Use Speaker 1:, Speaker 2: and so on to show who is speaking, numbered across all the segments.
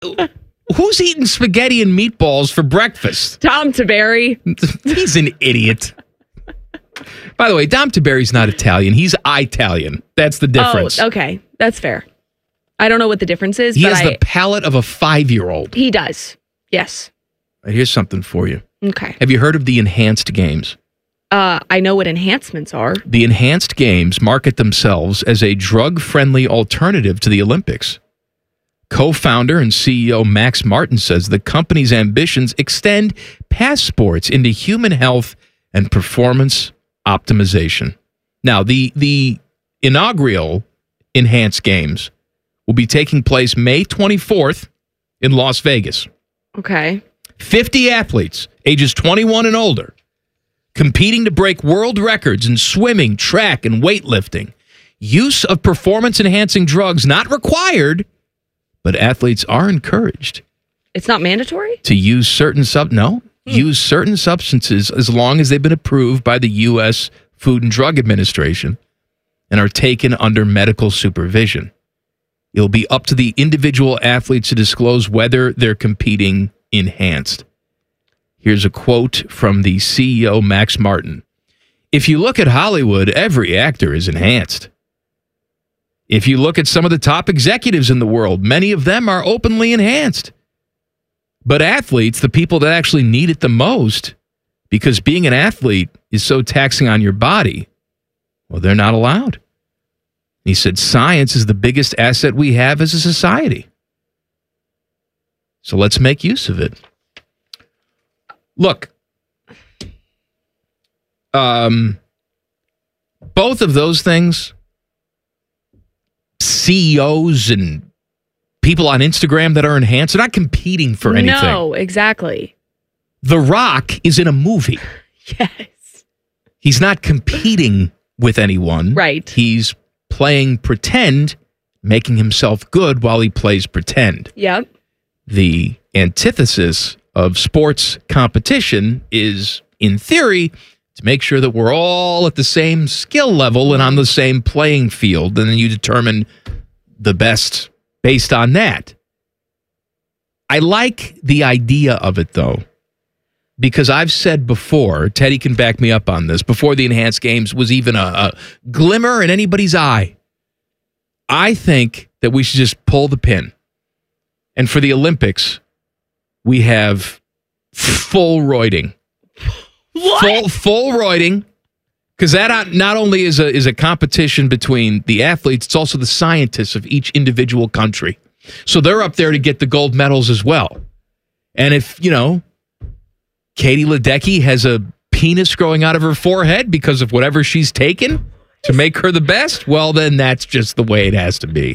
Speaker 1: Who's eating spaghetti and meatballs for breakfast?
Speaker 2: Tom Taberi.
Speaker 1: He's an idiot. By the way, Dom Taberi's not Italian. He's Italian. That's the difference.
Speaker 2: Oh, okay. That's fair. I don't know what the difference is.
Speaker 1: He has the palate of a 5-year-old.
Speaker 2: He does. Yes.
Speaker 1: Right, here's something for you.
Speaker 2: Okay.
Speaker 1: Have you heard of the enhanced games?
Speaker 2: I know what enhancements are.
Speaker 1: The enhanced games market themselves as a drug-friendly alternative to the Olympics. Co-founder and CEO Max Martin says the company's ambitions extend past sports into human health and performance optimization. Now, the inaugural enhanced games will be taking place May 24th in Las Vegas.
Speaker 2: Okay.
Speaker 1: 50 athletes, ages 21 and older, competing to break world records in swimming, track, and weightlifting. Use of performance-enhancing drugs not required, but athletes are encouraged.
Speaker 2: It's not mandatory?
Speaker 1: To use certain use certain substances as long as they've been approved by the U.S. Food and Drug Administration and are taken under medical supervision. It'll be up to the individual athletes to disclose whether they're competing enhanced. Here's a quote from the CEO, Max Martin. If you look at Hollywood, every actor is enhanced. If you look at some of the top executives in the world, many of them are openly enhanced. But athletes, the people that actually need it the most, because being an athlete is so taxing on your body, well, they're not allowed. He said, science is the biggest asset we have as a society. So let's make use of it. Look, both of those things, CEOs and people on Instagram that are enhanced, they're not competing for anything.
Speaker 2: No, exactly.
Speaker 1: The Rock is in a movie.
Speaker 2: Yes.
Speaker 1: He's not competing with anyone.
Speaker 2: Right.
Speaker 1: He's playing pretend, making himself good while he plays pretend.
Speaker 2: Yep.
Speaker 1: The antithesis of sports competition is, in theory, to make sure that we're all at the same skill level and on the same playing field, and then you determine the best based on that. I like the idea of it, though, because I've said before, Teddy can back me up on this, before the enhanced games was even a glimmer in anybody's eye. I think that we should just pull the pin. And for the Olympics, we have full roiding.
Speaker 2: What?
Speaker 1: Full roiding. Because that not only is a competition between the athletes, it's also the scientists of each individual country. So they're up there to get the gold medals as well. And if, Katie Ledecky has a penis growing out of her forehead because of whatever she's taken to make her the best, well, then that's just the way it has to be.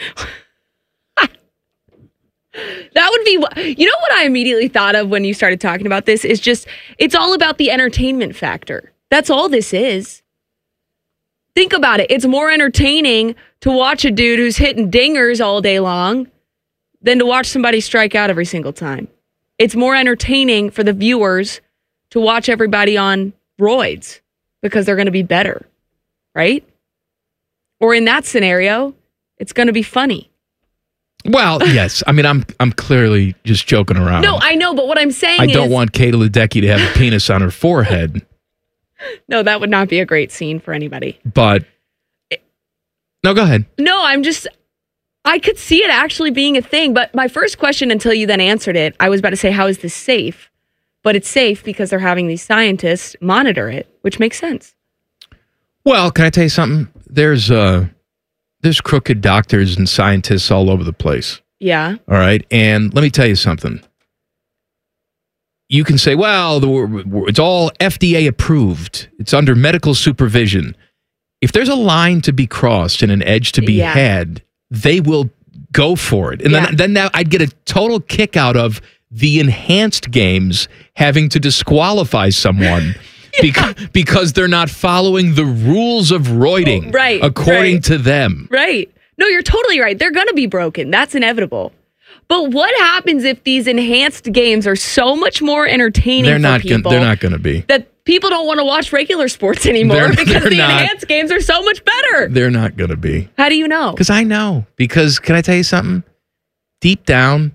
Speaker 2: That would be, what I immediately thought of when you started talking about this is just, it's all about the entertainment factor. That's all this is. Think about it. It's more entertaining to watch a dude who's hitting dingers all day long than to watch somebody strike out every single time. It's more entertaining for the viewers to watch everybody on roids because they're going to be better, right? Or in that scenario, it's going to be funny.
Speaker 1: Well, yes. I mean, I'm clearly just joking around.
Speaker 2: No, I know, but what I'm saying is...
Speaker 1: I don't want Katie Ledecky to have a penis on her forehead.
Speaker 2: No, that would not be a great scene for anybody.
Speaker 1: But... No, go ahead.
Speaker 2: No, I could see it actually being a thing, but my first question, until you then answered it, I was about to say, how is this safe? But it's safe because they're having these scientists monitor it, which makes sense.
Speaker 1: Well, can I tell you something? There's crooked doctors and scientists all over the place.
Speaker 2: Yeah.
Speaker 1: All right. And let me tell you something. You can say, well, it's all FDA approved. It's under medical supervision. If there's a line to be crossed and an edge to be had, they will go for it. And then I'd get a total kick out of the enhanced games having to disqualify someone because they're not following the rules of roiding according to them.
Speaker 2: Right. No, you're totally right. They're going to be broken. That's inevitable. But what happens if these enhanced games are so much more entertaining for people?
Speaker 1: They're not going to be.
Speaker 2: That people don't want to watch regular sports anymore because the enhanced games are so much better.
Speaker 1: They're not going to be.
Speaker 2: How do you know?
Speaker 1: Because I know. Because can I tell you something? Deep down,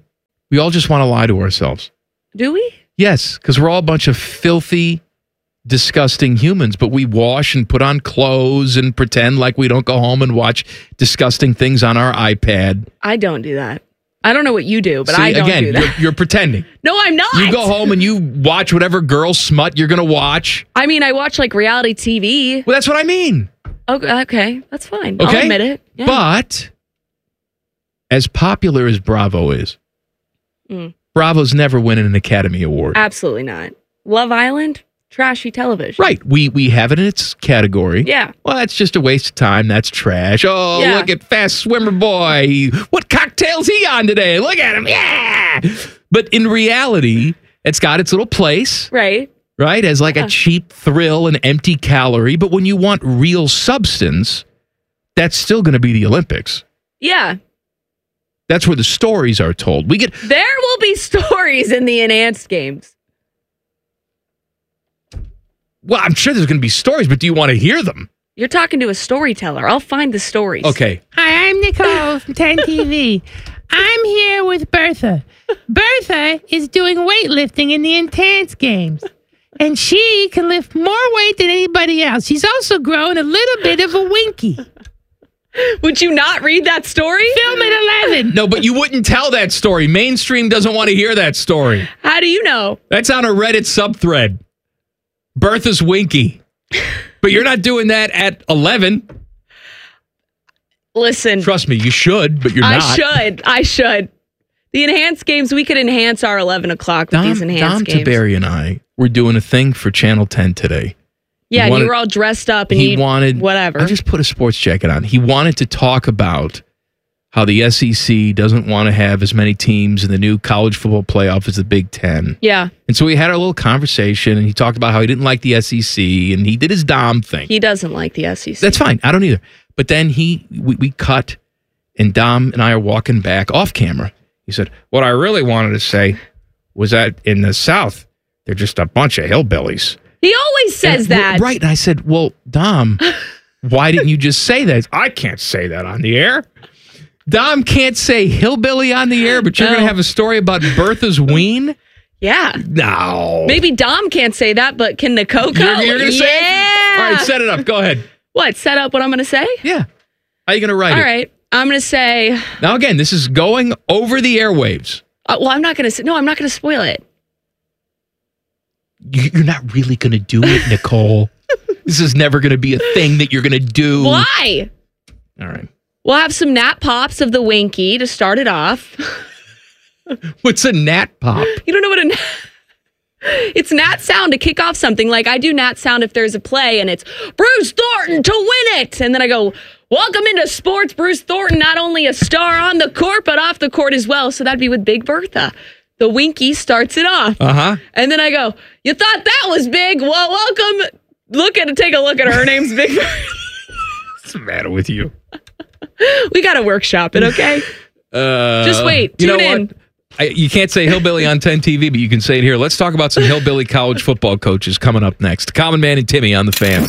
Speaker 1: We all just want to lie to ourselves.
Speaker 2: Do we?
Speaker 1: Yes, because we're all a bunch of filthy, disgusting humans, but we wash and put on clothes and pretend like we don't go home and watch disgusting things on our iPad.
Speaker 2: I don't do that. I don't know what you do, but
Speaker 1: See,
Speaker 2: I don't
Speaker 1: again,
Speaker 2: do that.
Speaker 1: You're pretending.
Speaker 2: No, I'm not.
Speaker 1: You go home and you watch whatever girl smut you're going to watch.
Speaker 2: I mean, I watch like reality TV.
Speaker 1: Well, that's what I mean.
Speaker 2: Okay, that's fine.
Speaker 1: Okay?
Speaker 2: I'll admit it. Yeah.
Speaker 1: But as popular as Bravo is, Bravo's never winning an Academy Award.
Speaker 2: Absolutely not. Love Island, trashy television.
Speaker 1: Right. We have it in its category.
Speaker 2: Yeah.
Speaker 1: Well, that's just a waste of time. That's trash. Oh,
Speaker 2: Yeah.
Speaker 1: look at Fast Swimmer Boy. What cocktail's he on today? Look at him. Yeah. But in reality, it's got its little place,
Speaker 2: Right.
Speaker 1: right? As like a cheap thrill, an empty calorie. But when you want real substance, that's still going to be the Olympics.
Speaker 2: Yeah.
Speaker 1: That's where the stories are told.
Speaker 2: There will be stories in the enhanced games.
Speaker 1: Well, I'm sure there's going to be stories, but do you want to hear them?
Speaker 2: You're talking to a storyteller. I'll find the stories.
Speaker 1: Okay.
Speaker 3: Hi, I'm Nicole from 10 TV. I'm here with Bertha. Bertha is doing weightlifting in the intense games. And she can lift more weight than anybody else. She's also grown a little bit of a winky.
Speaker 2: Would you not read that story?
Speaker 3: Film at 11.
Speaker 1: No, but you wouldn't tell that story. Mainstream doesn't want to hear that story.
Speaker 2: How do you know?
Speaker 1: That's on a Reddit subthread. Bertha's Winky. But you're not doing that at 11.
Speaker 2: Listen.
Speaker 1: Trust me, you should, but you're not.
Speaker 2: I should. The enhanced games, we could enhance our 11 o'clock with these enhanced games.
Speaker 1: Dom Taberi and I were doing a thing for Channel 10 today.
Speaker 2: Yeah, and you were all dressed up and
Speaker 1: he wanted
Speaker 2: whatever.
Speaker 1: I just put a sports jacket on. He wanted to talk about how the SEC doesn't want to have as many teams in the new college football playoff as the Big Ten.
Speaker 2: Yeah.
Speaker 1: And so we had our little conversation, and he talked about how he didn't like the SEC, and he did his Dom thing.
Speaker 2: He doesn't like the SEC.
Speaker 1: That's fine. I don't either. But then we cut, and Dom and I are walking back off camera. He said, what I really wanted to say was that in the South, they're just a bunch of hillbillies.
Speaker 2: He always says that.
Speaker 1: Right. And I said, well, Dom, why didn't you just say that? I can't say that on the air. Dom can't say hillbilly on the air, but you're going to have a story about Bertha's ween?
Speaker 2: Yeah.
Speaker 1: No.
Speaker 2: Maybe Dom can't say that, but can Nicole?
Speaker 1: You're going to say it? All right, set it up. Go ahead.
Speaker 2: What? Set up what I'm going to say?
Speaker 1: Yeah. How are you going to write it?
Speaker 2: All right. I'm going to say...
Speaker 1: Now, again, this is going over the airwaves.
Speaker 2: Well, I'm not going to... No, I'm not going to spoil it.
Speaker 1: You're not really going to do it, Nicole. This is never going to be a thing that you're going to do.
Speaker 2: Why?
Speaker 1: All right.
Speaker 2: We'll have some Nat Pops of the Winky to start it off.
Speaker 1: What's a Nat Pop?
Speaker 2: You don't know what a Nat... It's Nat sound to kick off something. Like I do Nat sound if there's a play and it's Bruce Thornton to win it. And then I go, welcome into sports. Bruce Thornton, not only a star on the court, but off the court as well. So that'd be with Big Bertha. The Winky starts it off.
Speaker 1: Uh-huh.
Speaker 2: And then I go, you thought that was big? Well, welcome. Take a look at her. Her name's Big Bertha.
Speaker 1: What's the matter with you?
Speaker 2: We got to workshop it, okay? Just wait. Tune in.
Speaker 1: You can't say hillbilly on 10 TV, but you can say it here. Let's talk about some hillbilly college football coaches coming up next. Common Man and Timmy on the Fan.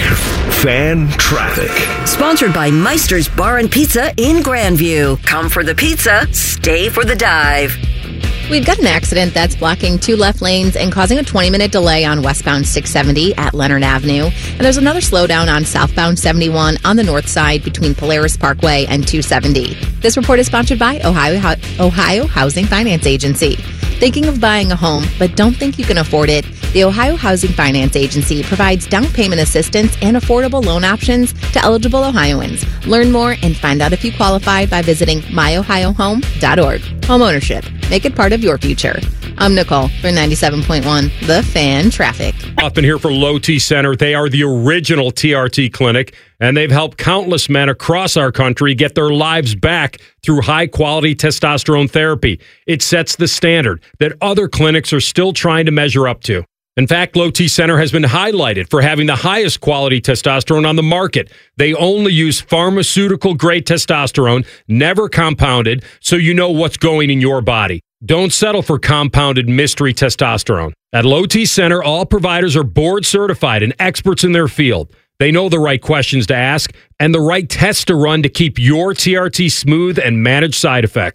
Speaker 4: Fan Traffic.
Speaker 5: Sponsored by Meister's Bar and Pizza in Grandview. Come for the pizza, stay for the dive.
Speaker 6: We've got an accident that's blocking 2 left lanes and causing a 20-minute delay on westbound 670 at Leonard Avenue. And there's another slowdown on southbound 71 on the north side between Polaris Parkway and 270. This report is sponsored by Ohio Housing Finance Agency. Thinking of buying a home, but don't think you can afford it? The Ohio Housing Finance Agency provides down payment assistance and affordable loan options to eligible Ohioans. Learn more and find out if you qualify by visiting myohiohome.org. Homeownership. Make it part of your future. I'm Nicole for 97.1 The Fan Traffic.
Speaker 7: Often here for Low T Center. They are the original TRT clinic, and they've helped countless men across our country get their lives back through high-quality testosterone therapy. It sets the standard that other clinics are still trying to measure up to. In fact, Low T Center has been highlighted for having the highest quality testosterone on the market. They only use pharmaceutical-grade testosterone, never compounded, so you know what's going in your body. Don't settle for compounded mystery testosterone. At Low T Center, all providers are board certified and experts in their field. They know the right questions to ask and the right tests to run to keep your TRT smooth and manage side effects.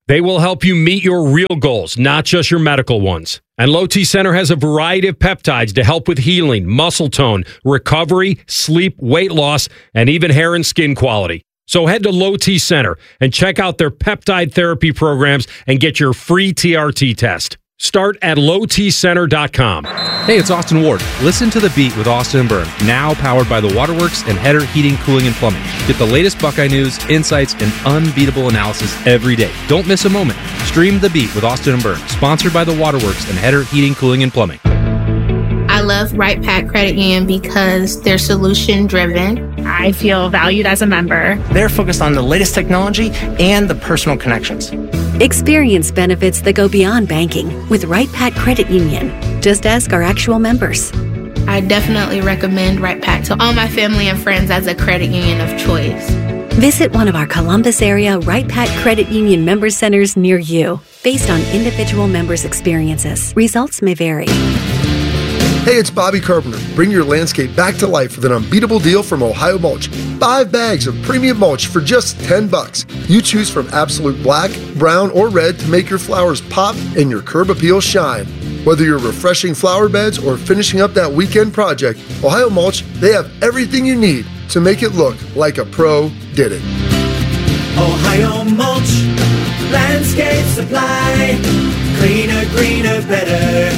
Speaker 7: They will help you meet your real goals, not just your medical ones. And Low T Center has a variety of peptides to help with healing, muscle tone, recovery, sleep, weight loss, and even hair and skin quality. So head to Low T Center and check out their peptide therapy programs and get your free TRT test. Start at lowtcenter.com.
Speaker 8: Hey, it's Austin Ward. Listen to The Beat with Austin and Byrne, now powered by the Waterworks and Header Heating, Cooling, and Plumbing. Get the latest Buckeye news, insights, and unbeatable analysis every day. Don't miss a moment. Stream The Beat with Austin and Byrne, sponsored by the Waterworks and Header Heating, Cooling, and Plumbing.
Speaker 9: I love Right Pack Credit Union because they're solution driven.
Speaker 10: I feel valued as a member.
Speaker 11: They're focused on the latest technology and the personal connections.
Speaker 12: Experience benefits that go beyond banking with Right Pack Credit Union. Just ask our actual members.
Speaker 9: I definitely recommend Right Pack to all my family and friends as a credit union of choice.
Speaker 12: Visit one of our Columbus area Right Pack Credit Union member centers near you. Based on individual members' experiences, results may vary.
Speaker 13: Hey, it's Bobby Carpenter. Bring your landscape back to life with an unbeatable deal from Ohio Mulch. 5 bags of premium mulch for just $10. You choose from absolute black, brown, or red to make your flowers pop and your curb appeal shine. Whether you're refreshing flower beds or finishing up that weekend project, Ohio Mulch, they have everything you need to make it look like a pro did it.
Speaker 14: Ohio Mulch, landscape supply, cleaner, greener, better.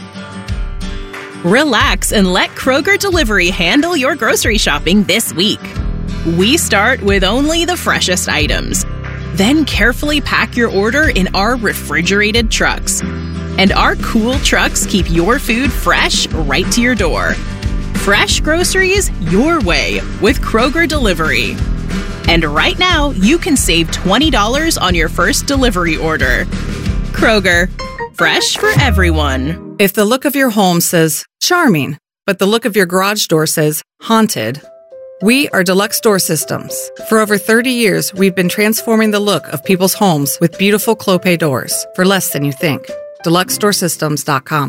Speaker 15: Relax and let Kroger Delivery handle your grocery shopping this week. We start with only the freshest items. Then carefully pack your order in our refrigerated trucks. And our cool trucks keep your food fresh right to your door. Fresh groceries your way with Kroger Delivery. And right now, you can save $20 on your first delivery order. Kroger, fresh for everyone.
Speaker 16: If the look of your home says charming, but the look of your garage door says haunted, we are Deluxe Door Systems. For over 30 years, we've been transforming the look of people's homes with beautiful Clopay doors for less than you think. DeluxeDoorSystems.com.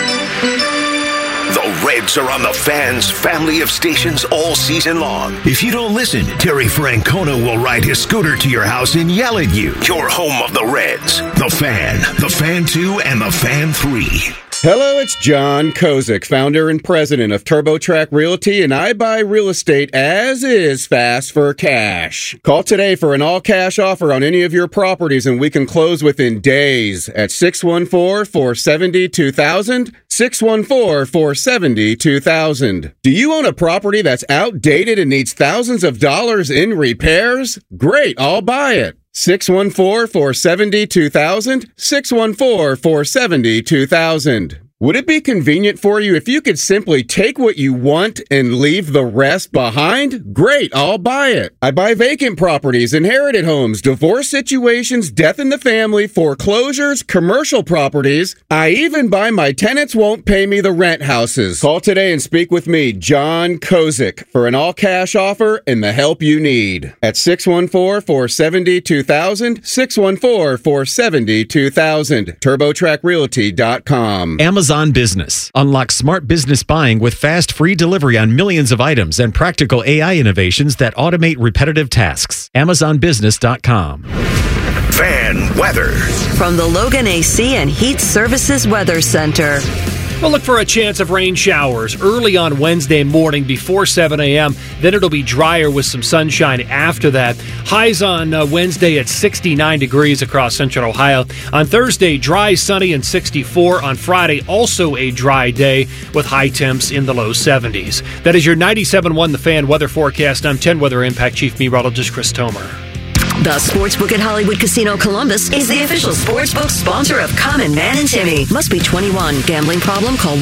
Speaker 4: The Reds are on the Fan's family of stations all season long. If you don't listen, Terry Francona will ride his scooter to your house and yell at you. Your home of the Reds. The Fan, the Fan 2, and the Fan 3.
Speaker 17: Hello, it's John Kozik, founder and president of TurboTrack Realty, and I buy real estate as is fast for cash. Call today for an all-cash offer on any of your properties, and we can close within days at 614-470-2000, 614-470-2000. Do you own a property that's outdated and needs thousands of dollars in repairs? Great, I'll buy it. 614-470-2000, 614-470-2000. Would it be convenient for you if you could simply take what you want and leave the rest behind? Great, I'll buy it. I buy vacant properties, inherited homes, divorce situations, death in the family, foreclosures, commercial properties. I even buy my tenants won't pay me the rent houses. Call today and speak with me, John Kozik, for an all-cash offer and the help you need. At 614-470-2000, 614-470-2000, TurboTrackRealty.com.
Speaker 18: Amazon Business. Unlock smart business buying with fast, free delivery on millions of items and practical AI innovations that automate repetitive tasks. AmazonBusiness.com.
Speaker 4: Fan weather.
Speaker 5: From the Logan AC and Heat Services Weather Center.
Speaker 19: We'll look for a chance of rain showers early on Wednesday morning before 7 a.m. Then it'll be drier with some sunshine after that. Highs on Wednesday at 69 degrees across central Ohio. On Thursday, dry, sunny, and 64. On Friday, also a dry day with high temps in the low 70s. That is your 97.1 The Fan weather forecast. I'm 10 Weather Impact Chief Meteorologist Chris Tomer.
Speaker 5: The Sportsbook at Hollywood Casino Columbus is the official sportsbook sponsor of Common Man and Timmy. Must be 21. Gambling problem? Call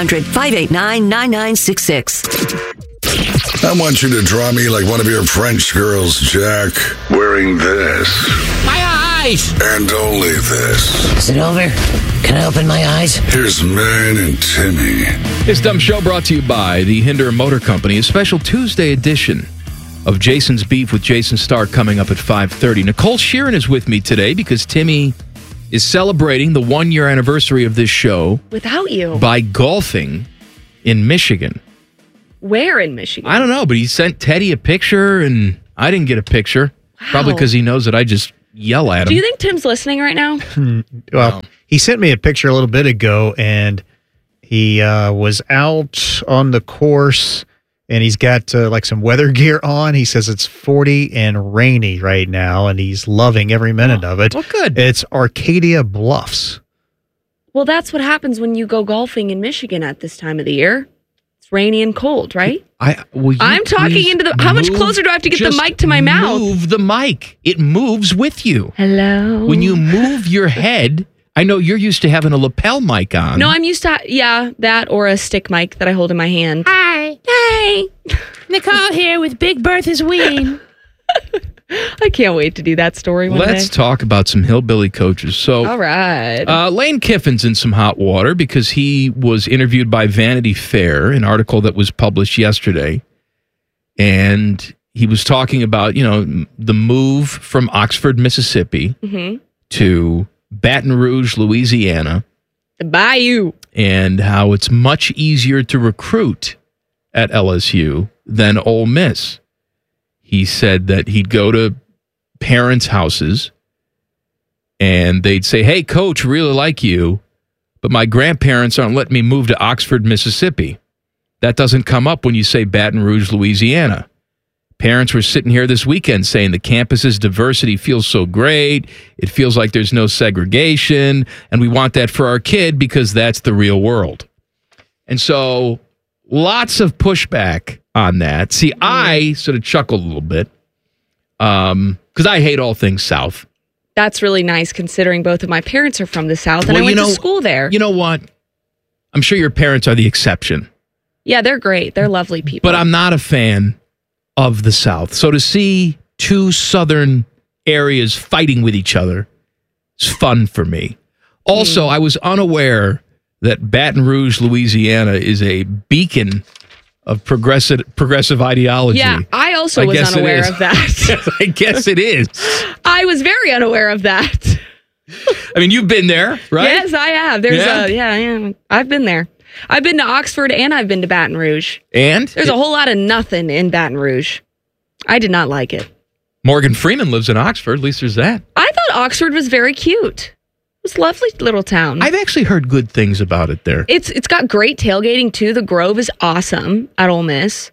Speaker 5: 1-800-589-9966.
Speaker 20: I want you to draw me like one of your French girls, Jack, wearing this.
Speaker 21: My eyes!
Speaker 20: And only this.
Speaker 21: Is it over? Can I open my eyes?
Speaker 20: Here's Man and Timmy.
Speaker 1: This dumb show brought to you by the Hinder Motor Company, a special Tuesday edition of Jason's Beef with Jason Starr coming up at 5:30. Nicole Sheeran is with me today because Timmy is celebrating the 1-year anniversary of this show.
Speaker 2: Without you.
Speaker 1: By golfing in Michigan.
Speaker 2: Where in Michigan?
Speaker 1: I don't know, but he sent Teddy a picture, and I didn't get a picture.
Speaker 2: Wow.
Speaker 1: Probably because he knows that I just yell at him.
Speaker 2: Do you think Tim's listening right now?
Speaker 3: Well, he sent me a picture a little bit ago, and he was out on the course, and he's got like some weather gear on. He says it's 40 and rainy right now, and he's loving every minute of it.
Speaker 1: Well, good.
Speaker 3: It's Arcadia Bluffs.
Speaker 2: Well, that's what happens when you go golfing in Michigan at this time of the year. It's rainy and cold, right?
Speaker 1: I'm
Speaker 2: talking into the... How much closer do I have to get the mic to my mouth?
Speaker 1: Move the mic. It moves with you.
Speaker 2: Hello?
Speaker 1: When you move your head... I know you're used to having a lapel mic on.
Speaker 2: No, I'm used to, that or a stick mic that I hold in my hand.
Speaker 10: Hi.
Speaker 2: Hey.
Speaker 10: Nicole here with Big Bertha's Ween.
Speaker 2: I can't wait to do that story one
Speaker 1: Let's
Speaker 2: day.
Speaker 1: talk about some hillbilly coaches. So,
Speaker 2: all right.
Speaker 1: Lane Kiffin's in some hot water because he was interviewed by Vanity Fair, an article that was published yesterday. And he was talking about, the move from Oxford, Mississippi to Baton Rouge, Louisiana.
Speaker 2: The Bayou.
Speaker 1: And how it's much easier to recruit at LSU than Ole Miss. He said that he'd go to parents' houses and they'd say, hey, coach, really like you, but my grandparents aren't letting me move to Oxford, Mississippi. That doesn't come up when you say Baton Rouge, Louisiana. Parents were sitting here this weekend saying the campus's diversity feels so great. It feels like there's no segregation, and we want that for our kid because that's the real world. And so lots of pushback on that. See, I sort of chuckled a little bit because I hate all things South.
Speaker 2: That's really nice considering both of my parents are from the South and I went to school there.
Speaker 1: You know what? I'm sure your parents are the exception.
Speaker 2: Yeah, they're great. They're lovely people.
Speaker 1: But I'm not a fan of the South. So to see two Southern areas fighting with each other is fun for me. Also, I was unaware that Baton Rouge, Louisiana is a beacon of progressive ideology.
Speaker 2: Yeah, I also was unaware of that.
Speaker 1: I guess it is.
Speaker 2: I was very unaware of that.
Speaker 1: I mean, you've been there, right?
Speaker 2: Yes, I have. I've been there. I've been to Oxford and I've been to Baton Rouge.
Speaker 1: And?
Speaker 2: There's a whole lot of nothing in Baton Rouge. I did not like it.
Speaker 1: Morgan Freeman lives in Oxford. At least there's that.
Speaker 2: I thought Oxford was very cute. It was a lovely little town.
Speaker 1: I've actually heard good things about it there.
Speaker 2: It's got great tailgating too. The Grove is awesome at Ole Miss.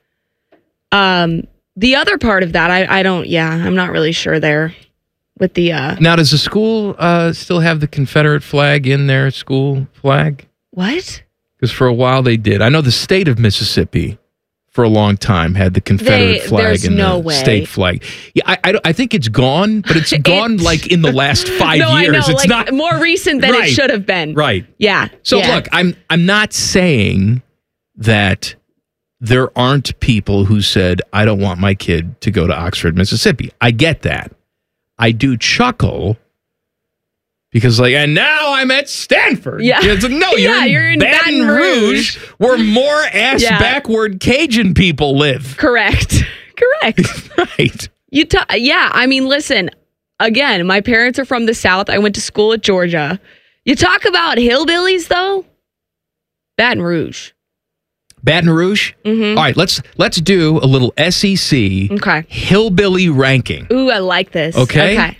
Speaker 2: The other part of that, I'm not really sure there with the...
Speaker 1: Now, does the school still have the Confederate flag in their school flag?
Speaker 2: What?
Speaker 1: Because for a while they did. I know the state of Mississippi for a long time had the Confederate flag in the state flag. Yeah, I think it's gone, but it's gone like in the last 5 years.
Speaker 2: I know,
Speaker 1: it's
Speaker 2: like
Speaker 1: not
Speaker 2: more recent than it should have been.
Speaker 1: Right.
Speaker 2: Yeah.
Speaker 1: So look, I'm not saying that there aren't people who said, I don't want my kid to go to Oxford, Mississippi. I get that. I do chuckle because, and now I'm at Stanford.
Speaker 2: Yeah.
Speaker 1: It's like, no, you're in Baton Rouge, where more backward Cajun people live.
Speaker 2: Correct.
Speaker 1: Right.
Speaker 2: I mean, listen, again, my parents are from the South. I went to school at Georgia. You talk about hillbillies, though? Baton Rouge.
Speaker 1: Baton Rouge? Mm-hmm. All right, let's do a little SEC hillbilly ranking.
Speaker 2: Ooh, I like this.
Speaker 1: Okay.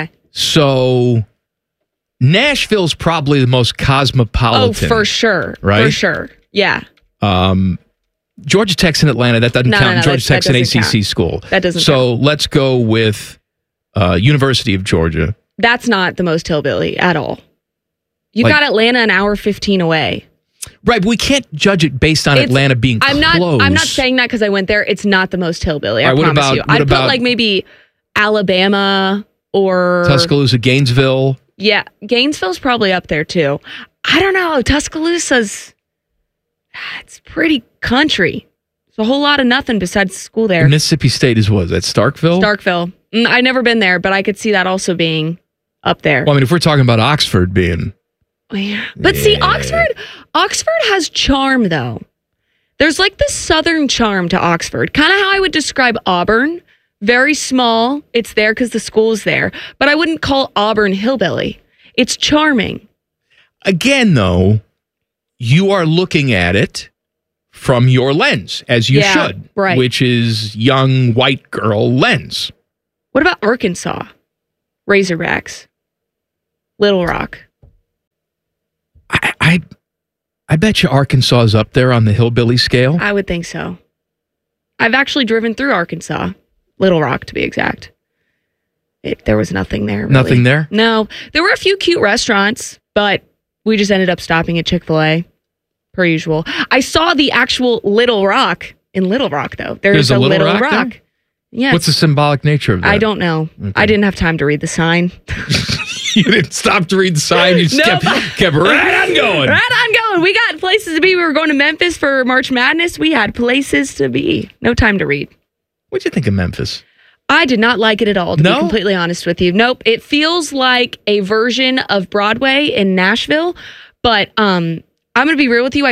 Speaker 1: So Nashville's probably the most cosmopolitan.
Speaker 2: Oh, for sure.
Speaker 1: Right?
Speaker 2: For sure. Yeah.
Speaker 1: Georgia Tech's in Atlanta. That doesn't count. Georgia Tech's an ACC school.
Speaker 2: That doesn't count.
Speaker 1: So let's go with University of Georgia.
Speaker 2: That's not the most hillbilly at all. You got Atlanta an hour 15 away.
Speaker 1: Right, but we can't judge it based on Atlanta being close.
Speaker 2: I'm not saying that because I went there. It's not the most hillbilly. I promise you. I'd put maybe Alabama or
Speaker 1: Tuscaloosa, Gainesville.
Speaker 2: Yeah, Gainesville's probably up there too. I don't know. Tuscaloosa's it's pretty country. It's a whole lot of nothing besides school there.
Speaker 1: Mississippi State is what? Is that Starkville?
Speaker 2: Starkville. I've never been there, but I could see that also being up there.
Speaker 1: Well, I mean, if we're talking about Oxford being...
Speaker 2: Yeah. But see, Oxford has charm, though. There's like this southern charm to Oxford. Kind of how I would describe Auburn. Very small. It's there because the school's there. But I wouldn't call Auburn hillbilly. It's charming.
Speaker 1: Again, though, you are looking at it from your lens, as you should.
Speaker 2: Right.
Speaker 1: Which is young white girl lens.
Speaker 2: What about Arkansas? Razorbacks. Little Rock.
Speaker 1: I bet you Arkansas is up there on the hillbilly scale.
Speaker 2: I would think so. I've actually driven through Arkansas. Little Rock, to be exact. There was nothing there. Really.
Speaker 1: Nothing there?
Speaker 2: No. There were a few cute restaurants, but we just ended up stopping at Chick-fil-A, per usual. I saw the actual Little Rock in Little Rock, though. There's a Little Rock. Yes.
Speaker 1: What's the symbolic nature of that?
Speaker 2: I don't know. Okay. I didn't have time to read the sign.
Speaker 1: You didn't stop to read the sign. You just kept right on going.
Speaker 2: Right on going. We got places to be. We were going to Memphis for March Madness. We had places to be. No time to read.
Speaker 1: What'd you think of Memphis?
Speaker 2: I did not like it at all, to be completely honest with you. Nope. It feels like a version of Broadway in Nashville. But I'm going to be real with you.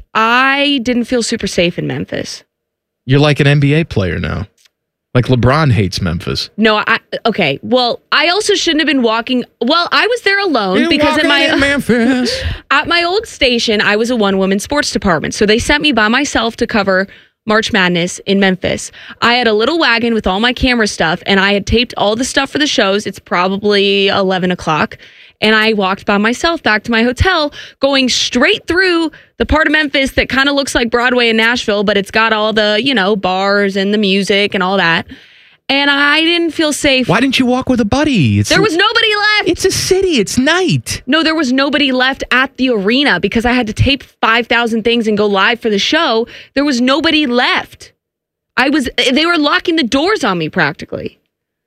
Speaker 2: I didn't feel super safe in Memphis.
Speaker 1: You're like an NBA player now. Like LeBron hates Memphis.
Speaker 2: No, okay. Well, I also shouldn't have been walking. Well, I was there alone because at
Speaker 1: Memphis.
Speaker 2: At my old station, I was a one-woman sports department. So they sent me by myself to cover March Madness in Memphis. I had a little wagon with all my camera stuff, and I had taped all the stuff for the shows. It's probably 11 o'clock. And I walked by myself back to my hotel, going straight through the part of Memphis that kind of looks like Broadway in Nashville, but it's got all the, bars and the music and all that. And I didn't feel safe.
Speaker 1: Why didn't you walk with a buddy?
Speaker 2: There was nobody left.
Speaker 1: It's a city. It's night.
Speaker 2: No, there was nobody left at the arena because I had to tape 5,000 things and go live for the show. There was nobody left. They were locking the doors on me practically.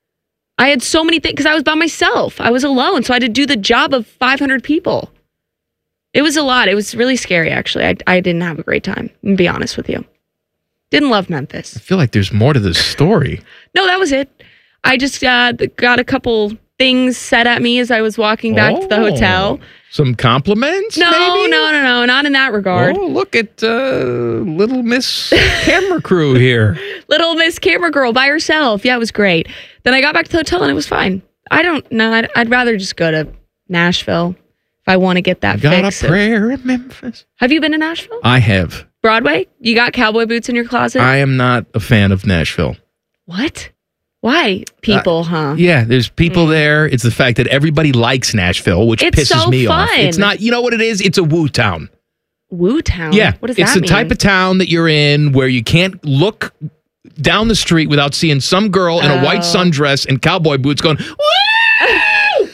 Speaker 2: I had so many things because I was by myself. I was alone, so I had to do the job of 500 people. It was a lot. It was really scary, actually. I didn't have a great time, to be honest with you. Didn't love Memphis.
Speaker 1: I feel like there's more to this story.
Speaker 2: No, that was it. I just got a couple things said at me as I was walking back to the hotel.
Speaker 1: Some compliments?
Speaker 2: No,
Speaker 1: maybe?
Speaker 2: no, not in that regard.
Speaker 1: Oh, look at Little Miss Camera Crew here.
Speaker 2: Little Miss Camera Girl by herself. Yeah, it was great. Then I got back to the hotel and it was fine. I don't know. I'd rather just go to Nashville if I want to get that fix.
Speaker 1: Got a prayer in Memphis.
Speaker 2: Have you been to Nashville?
Speaker 1: I have.
Speaker 2: Broadway? You got cowboy boots in your closet?
Speaker 1: I am not a fan of Nashville.
Speaker 2: What? Why? People, huh?
Speaker 1: Yeah, there's people there. It's the fact that everybody likes Nashville, which pisses me off. It's not, you know what it is? It's a woo town.
Speaker 2: Woo town?
Speaker 1: Yeah.
Speaker 2: What does that mean?
Speaker 1: It's the type of town that you're in where you can't look down the street without seeing some girl in a white sundress and cowboy boots going, woo!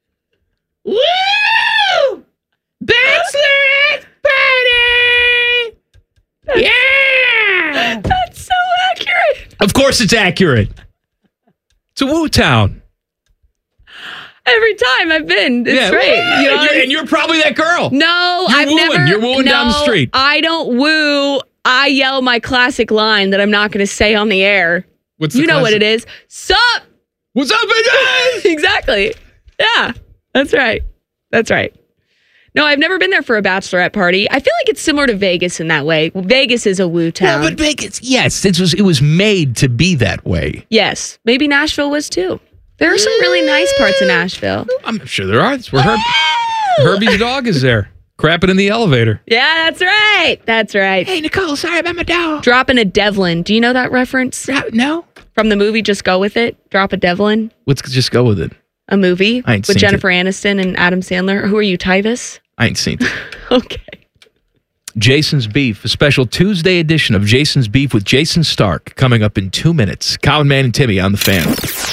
Speaker 1: Woo! Bachelorette party! Yeah!
Speaker 2: That's so accurate.
Speaker 1: Of course it's accurate. It's a woo town.
Speaker 2: Every time I've been, it's great.
Speaker 1: And you're probably that girl.
Speaker 2: No,
Speaker 1: You're wooing down the street.
Speaker 2: I don't woo. I yell my classic line that I'm not going to say on the air.
Speaker 1: What's the
Speaker 2: You know
Speaker 1: classic?
Speaker 2: what it is. Sup?
Speaker 1: What's up, bitches?
Speaker 2: Exactly. Yeah, that's right. That's right. No, I've never been there for a bachelorette party. I feel like it's similar to Vegas in that way. Vegas is a woo town.
Speaker 1: Yeah, but Vegas, yes, it was made to be that way.
Speaker 2: Yes, maybe Nashville was too. There are some really nice parts of Nashville.
Speaker 1: I'm sure there are. That's where Herbie's dog is there, crapping in the elevator.
Speaker 2: Yeah, that's right. That's right.
Speaker 10: Hey, Nicole, sorry about my dog.
Speaker 2: Dropping a Devlin. Do you know that reference?
Speaker 10: No.
Speaker 2: From the movie Just Go With It? Drop a Devlin?
Speaker 1: Let's just go with it.
Speaker 2: A movie
Speaker 1: I ain't
Speaker 2: with
Speaker 1: seen
Speaker 2: Jennifer Aniston and Adam Sandler. Who are you, Tyvis?
Speaker 1: I ain't seen it.
Speaker 2: Okay.
Speaker 1: Jason's Beef, a special Tuesday edition of Jason's Beef with Jason Stark, coming up in 2 minutes. Colin, Man, and Timmy on the Fan.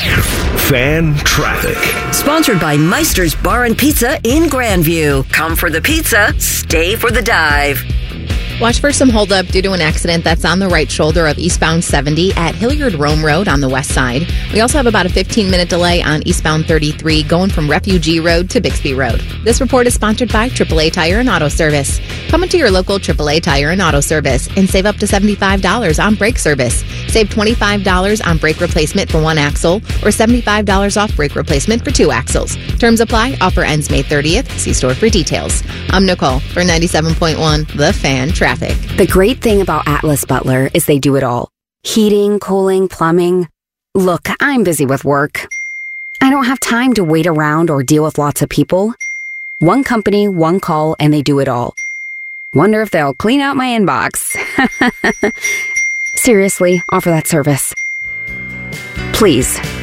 Speaker 4: Fan traffic.
Speaker 5: Sponsored by Meister's Bar and Pizza in Grandview. Come for the pizza, stay for the dive.
Speaker 6: Watch for some holdup due to an accident that's on the right shoulder of eastbound 70 at Hilliard Rome Road on the west side. We also have about a 15-minute delay on eastbound 33 going from Refugee Road to Bixby Road. This report is sponsored by AAA Tire and Auto Service. Come into your local AAA Tire and Auto Service and save up to $75 on brake service. Save $25 on brake replacement for one axle or $75 off brake replacement for two axles. Terms apply. Offer ends May 30th. See store for details. I'm Nicole for 97.1 The Fan Traffic.
Speaker 22: The great thing about Atlas Butler is they do it all. Heating, cooling, plumbing. Look, I'm busy with work. I don't have time to wait around or deal with lots of people. One company, one call, and they do it all. Wonder if they'll clean out my inbox. Seriously, offer that service. Please.